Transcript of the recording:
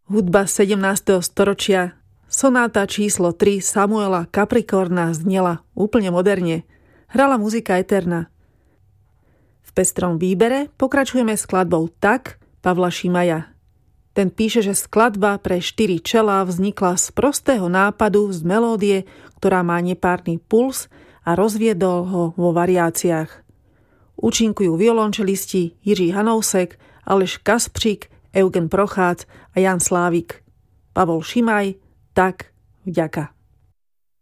Hudba 17. storočia, sonáta číslo 3 Samuela Capricorna znela úplne moderne. Hrala muzika eterna. V pestrom výbere pokračujeme skladbou Tak Pavla Šimaja. Ten píše, že skladba pre 4 čelá vznikla z prostého nápadu z melódie, ktorá má nepárny puls a rozviedol ho vo variáciách. Účinkujú violončelisti Jiří Hanousek, Aleš Kaspřík, Eugen Prochác a Jan Slávik. Pavol Šimaj, Tak vďaka.